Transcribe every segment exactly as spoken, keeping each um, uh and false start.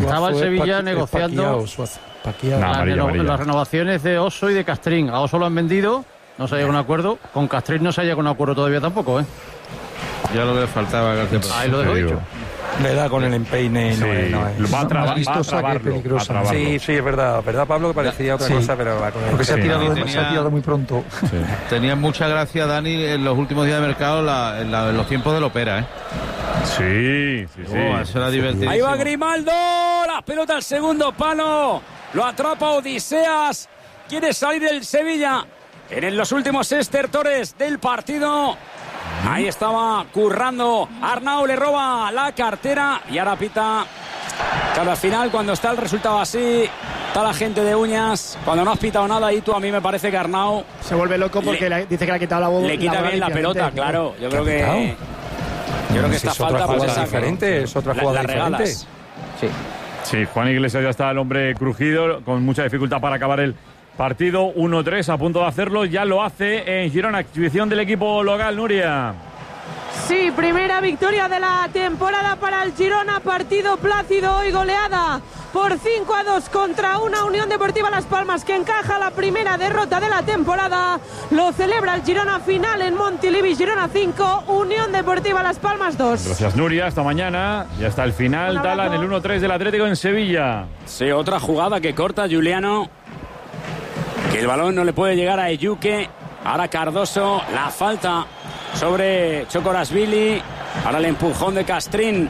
estaba el Sevilla negociando Paquiao, no, amarilla, las, las renovaciones de Oso y de Castrín. A Oso lo han vendido, no se ha llegado a un acuerdo. Con Castrín no se ha llegado a un acuerdo todavía tampoco, ¿eh? Ya lo que le faltaba a García. Ahí lo dejo dicho. Le da con el empeine y sí, no, es, no es. Va a, traba, va a trabarlo, va a trabarlo. Sí, sí, es verdad. ¿Verdad, Pablo? Que parecía otra sí. cosa, pero va con el... Porque se ha tirado, sí, se tenía, ha tirado muy pronto. Sí. Tenía mucha gracia, Dani, en los últimos días de mercado, la, en, la, en los tiempos de la ópera, ¿eh? Sí, sí, sí. Oh, eso era divertido. Ahí va Grimaldo, la pelota al segundo palo. Lo atrapa Odiseas. Quiere salir el Sevilla en los últimos estertores del partido. Ahí estaba currando. Arnau le roba la cartera y ahora pita. Claro, al final, cuando está el resultado así, está la gente de uñas. Cuando no has pitado nada, y tú a mí me parece que Arnau se vuelve loco porque le, dice que le ha quitado la bola. Le quita la bien la pelota, claro. Yo creo que. Yo creo que esta es falta otra jugada pues diferente, es otra jugada la, diferente. Sí. Sí, Juan Iglesias ya está el hombre crujido, con mucha dificultad para acabar el partido. uno tres, a punto de hacerlo, ya lo hace en Girona, exhibición del equipo local, Nuria. Sí, primera victoria de la temporada para el Girona, partido plácido y goleada por cinco a dos contra una Unión Deportiva Las Palmas que encaja la primera derrota de la temporada. Lo celebra el Girona, final en Montilivi. Girona cinco, Unión Deportiva Las Palmas dos. Gracias, Nuria, hasta mañana. Ya está el final, Tala, en el uno tres del Atlético en Sevilla. Sí, otra jugada que corta Juliano, que el balón no le puede llegar a Eyuke. Ahora Cardoso, la falta sobre Chocorasvili. Ahora el empujón de Castrín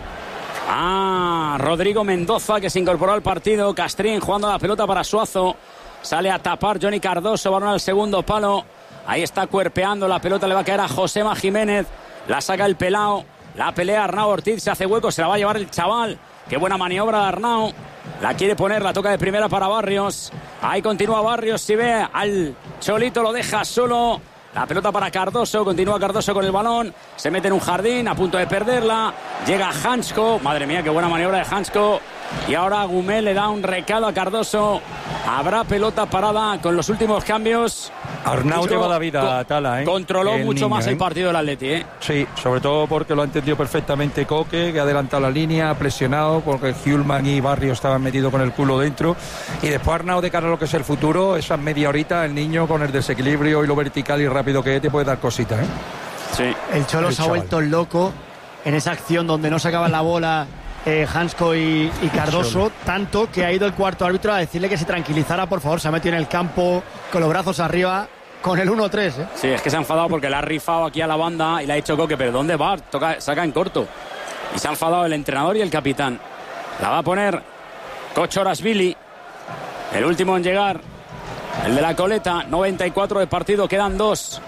a Rodrigo Mendoza, que se incorporó al partido. Castrín jugando la pelota para Suazo. Sale a tapar Johnny Cardoso, balón al segundo palo. Ahí está cuerpeando, la pelota le va a caer a Josema Jiménez. La saca el pelao, la pelea Arnau Ortiz, se hace hueco, se la va a llevar el chaval. Qué buena maniobra de Arnau. La quiere poner, la toca de primera para Barrios. Ahí continúa Barrios, si ve al Cholito lo deja solo. La pelota para Cardoso, continúa Cardoso con el balón. Se mete en un jardín, a punto de perderla. Llega Hansko, madre mía, qué buena maniobra de Hansko. Y ahora Gumel le da un recado a Cardoso. Habrá pelota parada con los últimos cambios. Arnau lleva la vida a Tala, ¿eh? Controló el mucho niño, más ¿eh? el partido del Atleti, ¿eh? Sí, sobre todo porque lo ha entendido perfectamente Coque, que ha adelantado la línea, ha presionado, porque Hjulman y Barrio estaban metidos con el culo dentro. Y después Arnau, de cara a lo que es el futuro, esa media horita, el niño con el desequilibrio y lo vertical y rápido que es, te puede dar cositas, ¿eh? Sí. El Cholo el se chaval. ha vuelto loco en esa acción donde no sacaban la bola eh, Hansko y, y Cardoso, tanto que ha ido el cuarto árbitro a decirle que se tranquilizara, por favor. Se ha metido en el campo con los brazos arriba con el uno tres, ¿eh? Sí, es que se ha enfadado porque le ha rifado aquí a la banda y le ha dicho Coque, pero ¿dónde va? Toca, saca en corto. Y se ha enfadado el entrenador y el capitán. La va a poner Kochorashvili, el último en llegar, el de la coleta. Noventa y cuatro de partido, quedan dos.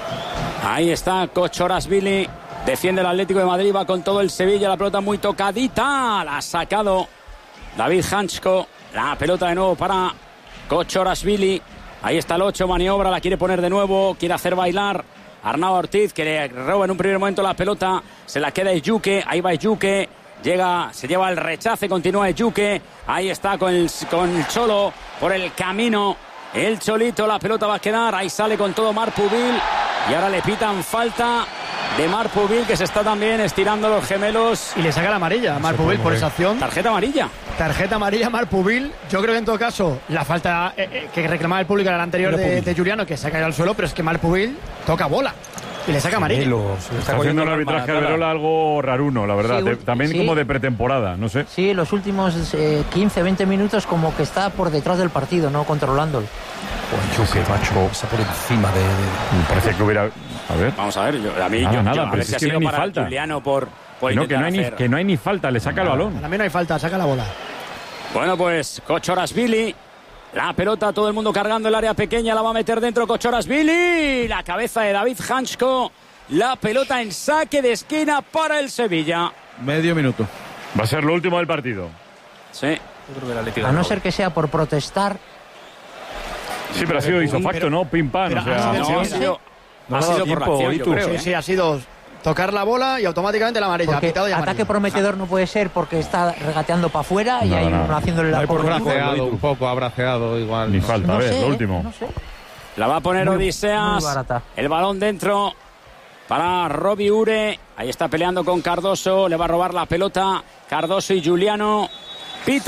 Ahí está Kochorashvili, defiende el Atlético de Madrid, va con todo el Sevilla, la pelota muy tocadita, la ha sacado David Hansko. La pelota de nuevo para Kochorashvili. Ahí está el ocho, maniobra, la quiere poner de nuevo, quiere hacer bailar Arnau Ortiz, que le roba en un primer momento la pelota, se la queda Eyuke, ahí va Eyuke, llega, se lleva el rechace, continúa Eyuke, ahí está con el, con el Cholo por el camino, el Cholito, la pelota va a quedar, ahí sale con todo Marpubil y ahora le pitan falta de Marpubil, que se está también estirando los gemelos. Y le saca la amarilla a Marpubil por esa acción. Tarjeta amarilla. Tarjeta amarilla a Marpubil. Yo creo que en todo caso la falta eh, eh, que reclamaba el público era la anterior de, de Juliano, que se ha caído al suelo, pero es que Marpubil toca bola y le saca amarilla. Está, está haciendo el arbitraje Alberola algo raruno, la verdad. Sí, de, también sí. Como de pretemporada, no sé. Sí, los últimos eh, quince, veinte minutos como que está por detrás del partido, no controlándolo. Yo que macho, está por encima de, de... Me parece que hubiera... A ver. Vamos a ver, yo, a mí nada, yo, nada, yo, a ver si si ha es que sido no para falta. Juliano por, por que, no, que, no hay ni, que no hay ni falta, le saca no, el balón. Para mí no hay falta, saca la bola. Bueno, pues Kochorashvili, la pelota, todo el mundo cargando el área pequeña, la va a meter dentro Kochorashvili, la cabeza de David Hansko, la pelota en saque de esquina para el Sevilla. Medio minuto. Va a ser lo último del partido. Sí. A no ser que sea por protestar. Sí, pero ha sido isofacto, ¿no? Pim pam. O sea, no, no, ha sido, no ha sido por la acción, yo creo, sí, ¿eh? sí, ha sido tocar la bola y automáticamente la amarilla. Porque Pitado y ataque amarilla. prometedor no puede ser porque está regateando para afuera y no, hay no. uno haciéndole la por porra. braceado un poco, ha braceado igual. Ni no falta, no a ver, sé, lo último. No sé. La va a poner muy, Odiseas. Muy el balón dentro para Robbie Ure. Ahí está peleando con Cardoso. Le va a robar la pelota Cardoso y Juliano.